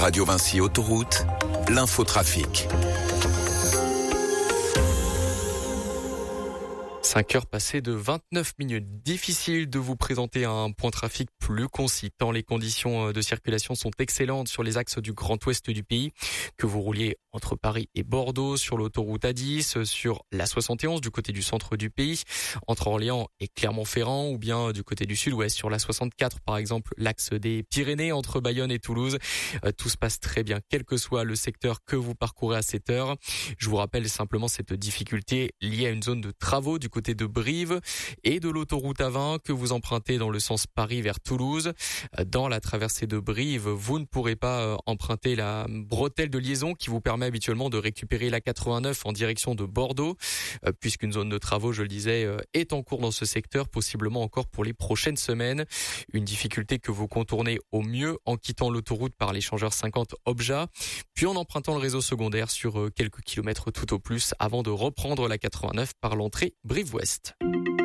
Radio Vinci Autoroute, l'infotrafic. 5 heures passées de 29 minutes. Difficile de vous présenter un point trafic plus concis tant les conditions de circulation sont excellentes sur les axes du Grand Ouest du pays. Que vous rouliez entre Paris et Bordeaux, sur l'autoroute A10, sur la 71 du côté du centre du pays, entre Orléans et Clermont-Ferrand, ou bien du côté du sud-ouest sur la 64 par exemple, l'axe des Pyrénées entre Bayonne et Toulouse. Tout se passe très bien, quel que soit le secteur que vous parcourez à cette heure. Je vous rappelle simplement cette difficulté liée à une zone de travaux du côté de Brive et de l'autoroute A20 que vous empruntez dans le sens Paris vers Toulouse. Dans la traversée de Brive, vous ne pourrez pas emprunter la bretelle de liaison qui vous permet habituellement de récupérer la 89 en direction de Bordeaux, puisqu'une zone de travaux, je le disais, est en cours dans ce secteur, possiblement encore pour les prochaines semaines. Une difficulté que vous contournez au mieux en quittant l'autoroute par l'échangeur 50 Obja, puis en empruntant le réseau secondaire sur quelques kilomètres tout au plus avant de reprendre la 89 par l'entrée Brive-Ouest.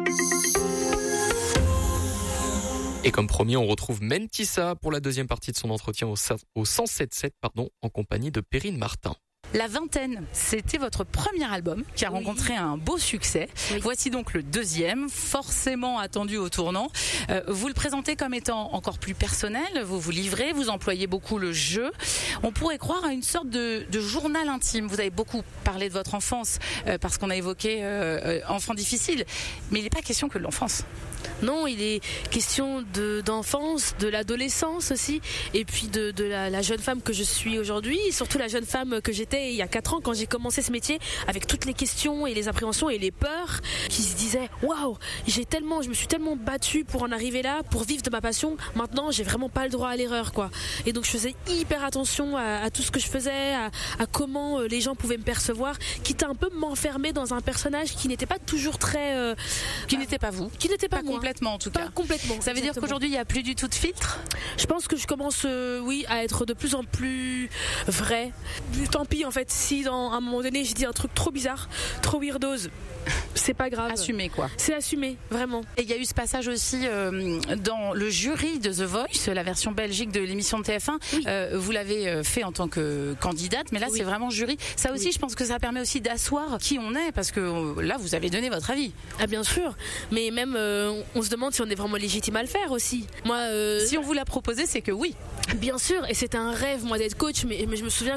Et comme promis, on retrouve Mentissa pour la deuxième partie de son entretien au 107.7 en compagnie de Perrine Martin. La Vingtaine, c'était votre premier album qui a rencontré un beau succès. Oui. Voici donc le deuxième, forcément attendu au tournant. Vous le présentez comme étant encore plus personnel, vous vous livrez, vous employez beaucoup le jeu. On pourrait croire à une sorte de journal intime. Vous avez beaucoup parlé de votre enfance parce qu'on a évoqué enfant difficile, mais il n'est pas question que de l'enfance. Non, il est question d'enfance, de l'adolescence aussi, et puis de la jeune femme que je suis aujourd'hui, et surtout la jeune femme que j'étais il y a 4 ans quand j'ai commencé ce métier, avec toutes les questions et les appréhensions et les peurs, qui se disaient waouh, je me suis tellement battue pour en arriver là, pour vivre de ma passion. Maintenant, j'ai vraiment pas le droit à l'erreur, quoi. Et donc je faisais hyper attention à tout ce que je faisais, à comment les gens pouvaient me percevoir, quitte à un peu m'enfermer dans un personnage qui n'était pas toujours très, qui n'était pas vous, qui n'était pas moi. Complètement en tout cas. Pas complètement. Ça veut dire qu'aujourd'hui il n'y a plus du tout de filtre. Je pense que je commence, à être de plus en plus vrai. Tant pis en fait, si à un moment donné j'ai dit un truc trop bizarre, trop weirdos, c'est pas grave. Assumé quoi. C'est assumé, vraiment. Et il y a eu ce passage aussi dans le jury de The Voice, la version belgique de l'émission de TF1. Oui. Vous l'avez fait en tant que candidate, mais là c'est vraiment jury. Ça aussi, je pense que ça permet aussi d'asseoir qui on est, parce que là vous avez donné votre avis. Ah bien sûr, mais même on se demande si on est vraiment légitime à le faire aussi. Moi, si on vous l'a proposé, c'est que oui. Bien sûr, et c'était un rêve moi d'être coach, mais je me souviens